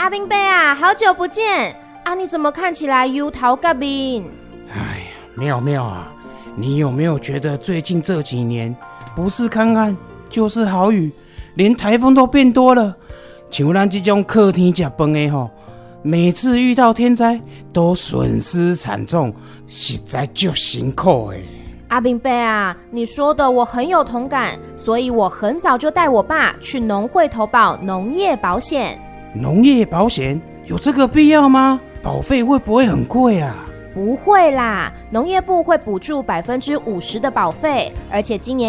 阿兵伯啊，好久不见啊！你怎么看起来忧头甲面？ 哎呀，妙妙啊，你有没有觉得最近这几年不是干旱就是豪雨，连台风都变多了？像咱这种靠天吃饭的吼，每次遇到天灾都损失惨重，实在就辛苦的。 阿兵伯啊，你说的我很有同感，所以我很早就带我爸去农会投保农业保险。 农业保险有这个必要吗？保费会不会很贵啊？ 不会啦，农业部会补助50%的保费，而且今年